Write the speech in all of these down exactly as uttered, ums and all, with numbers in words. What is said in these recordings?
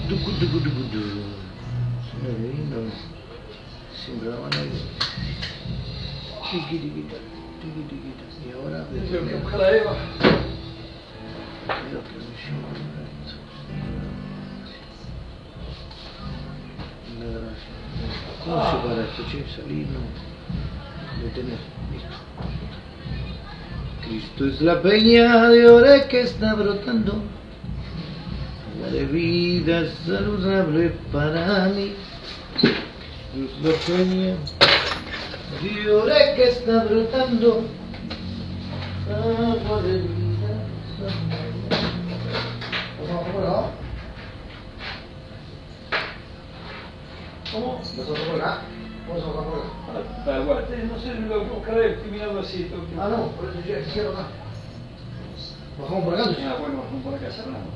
Tucu, tucu, tucu, tucu. Señores, lindo. Siempre la mano ahí. Tiqui, tiquita, tiqui, tiquita. Y ahora... Tengo que buscar a Eva. Lo que me lleva esto. Una gracia. ¿Cómo se para esto, che? Salir, no. Detener. Listo. Cristo es la peña de oro que está brotando. La de vida saludable para mí. Es la peña de oro que está brotando. Agua de vida saludable. ¿Cómo? ¿Cómo? ¿Vas a por acá? ¿Vamos a por acá? Ah, aguante, no sé, lo que buscar a ver, estoy mirando así. Tengo que... Ah, no, por eso ya se cierra acá. Bajamos por acá, entonces. Ah, bueno, vamos por acá, cerramos.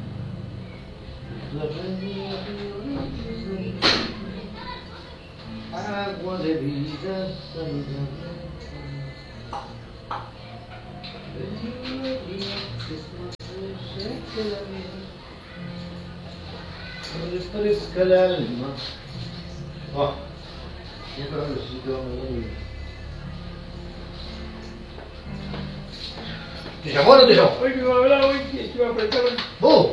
La peña de agua de vida saludable. No refresca el alma. Ah, siempre necesito mi... ¿Te llamó o no te llamó? Hoy que iba a hablar, hoy que iba a apretar el... ¡Oh!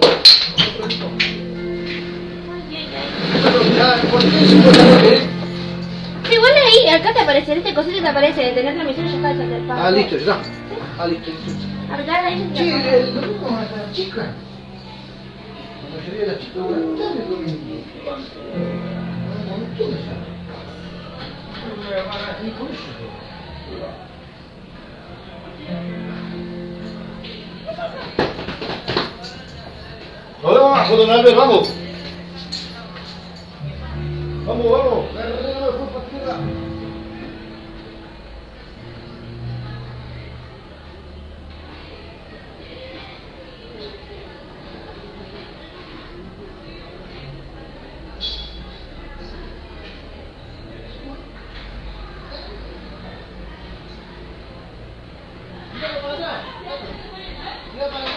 Igual ahí, acá te aparece, en este cosito te aparece, de tener transmisión ya está el Ah, listo, ya está. Ah, listo, listo. Apretar ahí Sí, ya el domingo a la chica. La mayoría de las chicas van a estar el domingo. Un montón ya. Y por eso. Nos vemos abajo, don Albert, vamos. Vamos, vamos. La reina me fue para tierra. Mira para allá. Mira para allá.